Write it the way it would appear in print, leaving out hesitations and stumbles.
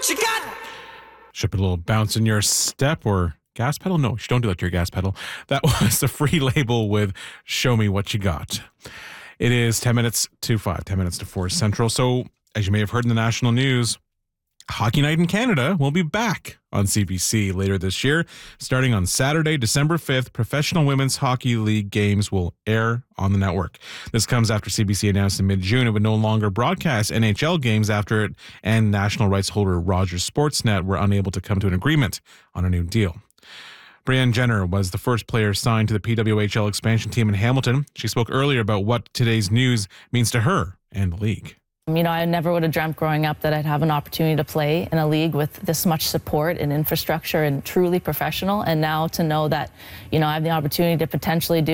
what you got. Should put a little bounce in your step or gas pedal. No, you don't do that to your gas pedal. That was the Free Label with Show Me What You Got. It is 10 minutes to 5, 10 minutes to 4 Central. So, as you may have heard in the national news, Hockey Night in Canada will be back on CBC later this year. Starting on Saturday, December 5th, Professional Women's Hockey League games will air on the network. This comes after CBC announced in mid-June it would no longer broadcast NHL games after it and national rights holder Rogers Sportsnet were unable to come to an agreement on a new deal. Brianne Jenner was the first player signed to the PWHL expansion team in Hamilton. She spoke earlier about what today's news means to her and the league. You know, I never would have dreamt growing up that I'd have an opportunity to play in a league with this much support and infrastructure and truly professional. And now to know that, you know, I have the opportunity to potentially do